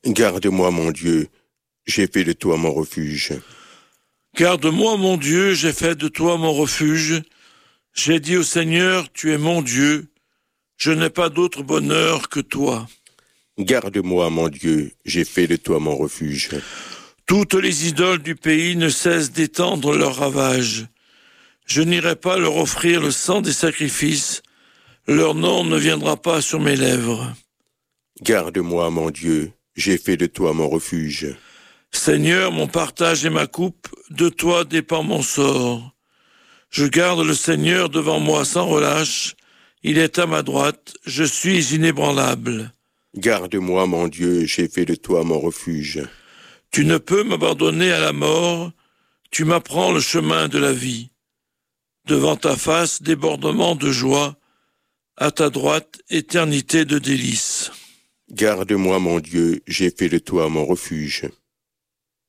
Garde-moi, mon Dieu, j'ai fait de toi mon refuge. Garde-moi, mon Dieu, j'ai fait de toi mon refuge. J'ai dit au Seigneur, tu es mon Dieu. Je n'ai pas d'autre bonheur que toi. Garde-moi, mon Dieu, j'ai fait de toi mon refuge. Toutes les idoles du pays ne cessent d'étendre leurs ravages. Je n'irai pas leur offrir le sang des sacrifices. Leur nom ne viendra pas sur mes lèvres. Garde-moi, mon Dieu, j'ai fait de toi mon refuge. Seigneur, mon partage et ma coupe, de toi dépend mon sort. Je garde le Seigneur devant moi sans relâche. Il est à ma droite, je suis inébranlable. Garde-moi, mon Dieu, j'ai fait de toi mon refuge. Tu ne peux m'abandonner à la mort, tu m'apprends le chemin de la vie. Devant ta face, débordement de joie, à ta droite, éternité de délices. Garde-moi, mon Dieu, j'ai fait de toi mon refuge.